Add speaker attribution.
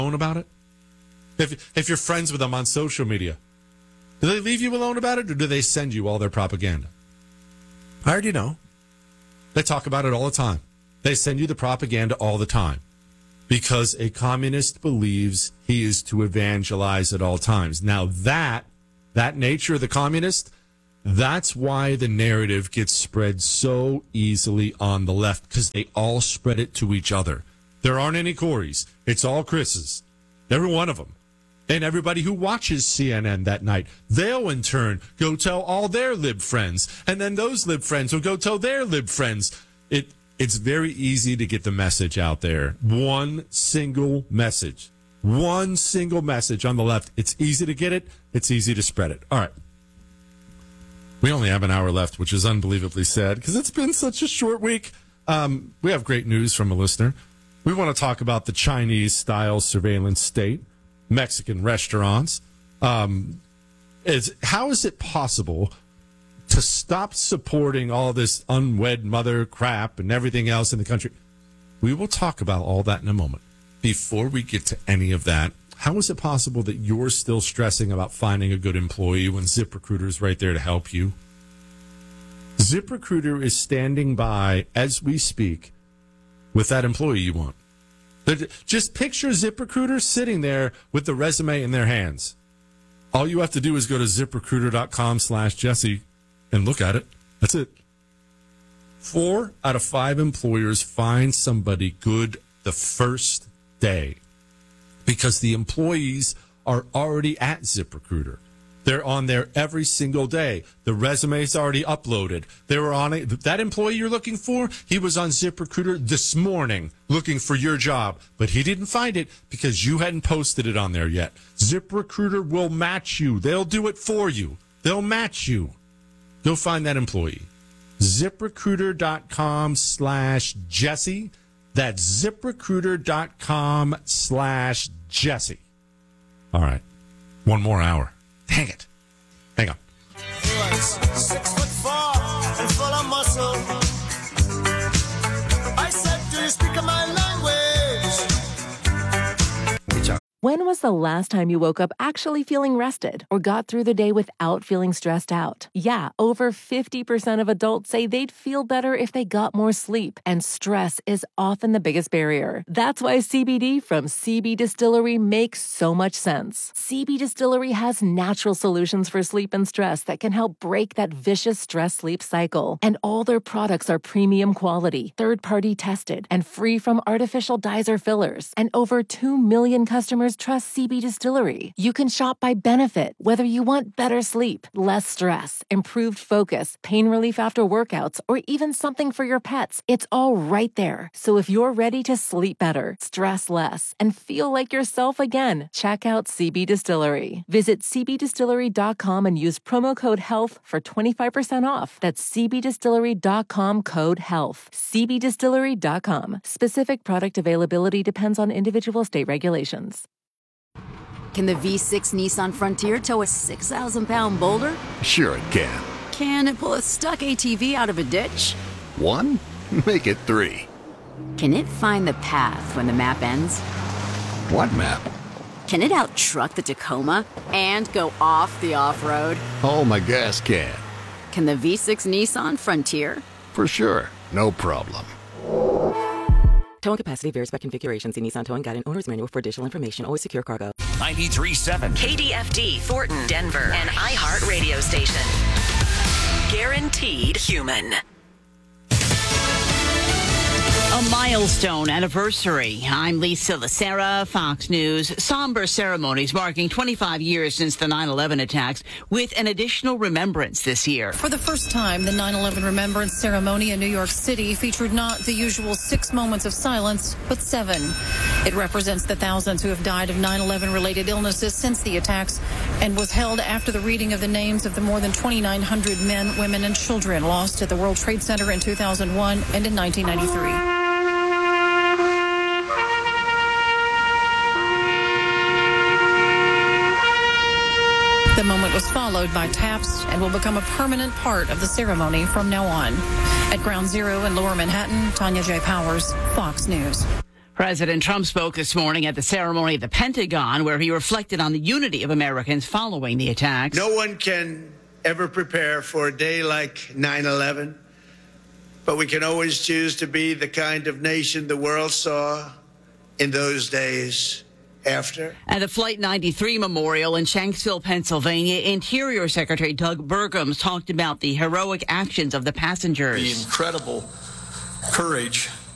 Speaker 1: alone about it? If you're friends with them on social media, do they leave you alone about it, or do they send you all their propaganda? I already know. They talk about it all the time. They send you the propaganda all the time because a communist believes he is to evangelize at all times. Now, that nature of the communist, that's why the narrative gets spread so easily on the left, because they all spread it to each other. There aren't any Corys. It's all Chris's. Every one of them. And everybody who watches CNN that night, they'll in turn go tell all their lib friends. And then those lib friends will go tell their lib friends. It's very easy to get the message out there. One single message on the left. It's easy to get it. It's easy to spread it. All right. We only have an hour left, which is unbelievably sad because it's been such a short week. We have great news from a listener. We want to talk about the Chinese-style surveillance state. Mexican restaurants. How is it possible to stop supporting all this unwed mother crap and everything else in the country? We will talk about all that in a moment. Before we get to any of that, how is it possible that you're still stressing about finding a good employee when ZipRecruiter is right there to help you? ZipRecruiter is standing by as we speak with that employee you want. Just picture ZipRecruiter sitting there with the resume in their hands. All you have to do is go to ZipRecruiter.com/Jesse and look at it. That's it. 4 out of 5 employers find somebody good the first day because the employees are already at ZipRecruiter. They're on there every single day. The resume's already uploaded. They were on it. That employee you're looking for, he was on ZipRecruiter this morning looking for your job, but he didn't find it because you hadn't posted it on there yet. ZipRecruiter will match you. They'll do it for you. They'll match you. Go find that employee. ZipRecruiter.com/Jesse. That's ZipRecruiter.com/Jesse. All right. One more hour. Dang it. Hang on.
Speaker 2: 6'4" and full of muscle. I said, do you speak my language?
Speaker 3: When was the last time you woke up actually feeling rested or got through the day without feeling stressed out? Yeah, over 50% of adults say they'd feel better if they got more sleep, and stress is often the biggest barrier. That's why CBD from CB Distillery makes so much sense. CB Distillery has natural solutions for sleep and stress that can help break that vicious stress-sleep cycle. And all their products are premium quality, third-party tested, and free from artificial dyes or fillers. And over 2 million customers trust CB Distillery. You can shop by benefit, whether you want better sleep, less stress, improved focus, pain relief after workouts, or even something for your pets. It's all right there. So if you're ready to sleep better, stress less, and feel like yourself again, check out CB Distillery. Visit cbdistillery.com and use promo code HEALTH for 25% off. That's cbdistillery.com code HEALTH. cbdistillery.com. Specific product availability depends on individual state regulations.
Speaker 4: Can the V6 Nissan Frontier tow a 6,000-pound boulder?
Speaker 5: Sure it can.
Speaker 4: Can it pull a stuck ATV out of a ditch?
Speaker 5: 1? Make it 3.
Speaker 4: Can it find the path when the map ends?
Speaker 5: What map?
Speaker 4: Can it out-truck the Tacoma and go off the off-road?
Speaker 5: Oh, my gas can.
Speaker 4: Can the V6 Nissan Frontier?
Speaker 5: For sure. No problem.
Speaker 6: Towing capacity varies by configuration. See Nissan Towing Guide and Owner's Manual for additional information. Always secure cargo.
Speaker 7: 93.7 KDFD, Thornton, Denver, an iHeart radio station. Guaranteed human.
Speaker 8: A milestone anniversary. I'm Lisa Lacera, Fox News. Somber ceremonies marking 25 years since the 9/11 attacks, with an additional remembrance this year.
Speaker 9: For the first time, the 9/11 Remembrance Ceremony in New York City featured not the usual 6 moments of silence, but 7. It represents the thousands who have died of 9/11 related illnesses since the attacks, and was held after the reading of the names of the more than 2,900 men, women, and children lost at the World Trade Center in 2001 and in 1993. The moment was followed by taps and will become a permanent part of the ceremony from now on. At Ground Zero in Lower Manhattan, Tanya J. Powers, Fox News.
Speaker 8: President Trump spoke this morning at the ceremony at the Pentagon, where he reflected on the unity of Americans following the attacks.
Speaker 10: No one can ever prepare for a day like 9/11, but we can always choose to be the kind of nation the world saw in those days after.
Speaker 8: At the Flight 93 Memorial in Shanksville, Pennsylvania, Interior Secretary Doug Burgums talked about the heroic actions of the passengers.
Speaker 11: The incredible courage